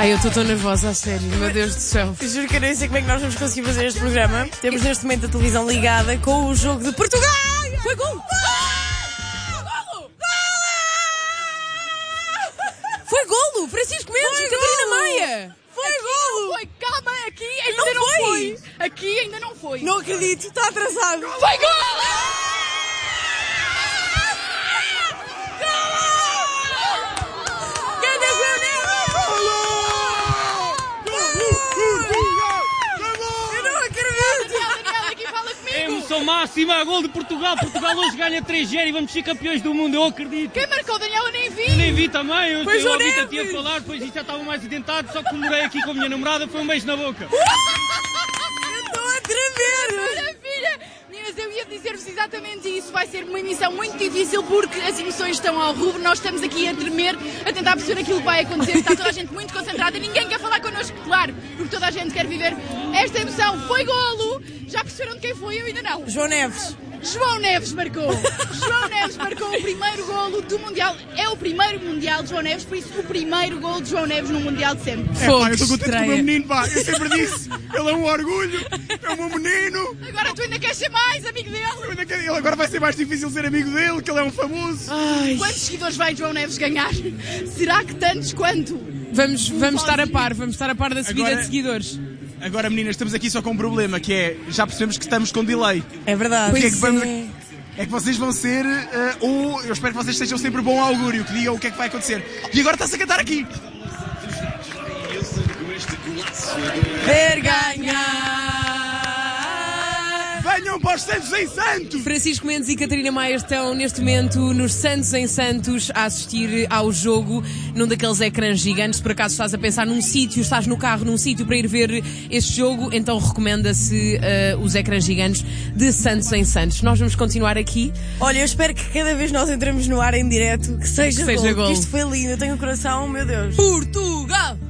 Ai, eu estou tão nervosa, a sério, meu Deus do céu. Juro que eu nem sei como é que nós vamos conseguir fazer este programa. Temos neste momento a televisão ligada com o jogo de Portugal. Foi gol! Foi golo! Francisco Mendes e Catarina Maia! Foi golo! Foi, calma, aqui ainda não foi! Aqui ainda não foi! Não acredito, está atrasado. Foi golo! Emoção máxima, a gol de Portugal. Portugal hoje ganha 3-0 e vamos ser campeões do mundo, eu acredito. Quem marcou, Daniel? Eu nem vi. Eu nem vi também, eu Foi João ouvi a Neves. tia falar, depois isto já estava mais atentado, só comemorei aqui com a minha namorada, foi um beijo na boca. Estou a tremer. Maravilha! Meninas, eu ia dizer-vos exatamente isso. Vai ser uma emissão muito difícil porque as emoções estão ao rubro. Nós estamos aqui a tremer, a tentar perceber aquilo que vai acontecer. Está toda a gente muito concentrada. Ninguém quer falar connosco, claro, porque toda a gente quer viver esta emoção. Foi golo! Já perceberam de quem foi? Eu ainda não. João Neves. João Neves marcou. João Neves marcou o primeiro golo do Mundial. É o primeiro Mundial de João Neves, por isso o primeiro golo de João Neves no Mundial de sempre. Pá, eu estou contente com o meu menino, pá, eu sempre disse, ele é um orgulho, é o meu menino. Agora tu ainda queres ser mais amigo dele? Ele agora vai ser mais difícil ser amigo dele, que ele é um famoso. Ai. Quantos seguidores vai João Neves ganhar? Será que tantos quanto? Vamos estar a par da subida Agora- de seguidores. Agora, meninas, estamos aqui só com um problema, que é, já percebemos que estamos com delay. É verdade. O que é que Pois vamos... É que vocês vão ser, eu espero que vocês sejam sempre bom augúrio, que digam o que é que vai acontecer. E agora está-se a cantar aqui. Ver ganhar. Venham para os Santos em Santos! Francisco Mendes e Catarina Maia estão neste momento nos Santos em Santos a assistir ao jogo num daqueles ecrãs gigantes. Se por acaso estás a pensar num sítio, estás no carro num sítio para ir ver este jogo, então recomenda-se os ecrãs gigantes de Santos em Santos. Nós vamos continuar aqui. Olha, eu espero que cada vez nós entremos no ar em direto que seja Que seja gol. gol. Isto foi lindo, eu tenho o coração, meu Deus. Portugal!